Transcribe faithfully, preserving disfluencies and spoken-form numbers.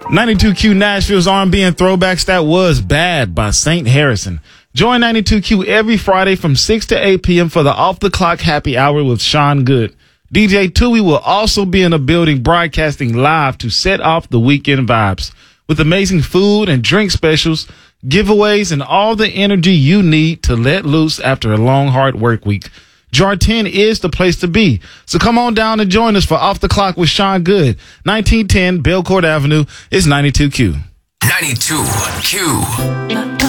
ninety-two Q Nashville's R and B and throwbacks. That was Bad by Saint Harrison. Join ninety-two Q every Friday from six to eight p.m. for the Off the Clock Happy Hour with Sean Good. D J Tui will also be in the building broadcasting live to set off the weekend vibes with amazing food and drink specials, giveaways, and all the energy you need to let loose after a long, hard work week. Jar ten is the place to be. So come on down and join us for Off the Clock with Sean Good. nineteen ten Belcourt Avenue is ninety-two Q. ninety-two Q.